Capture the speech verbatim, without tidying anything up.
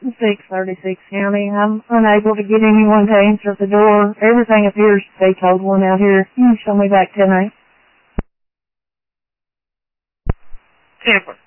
six thirty-six County. I'm unable to get anyone to answer at the door. Everything appears to be code one out here. Can you show me back ten eight? Tampa.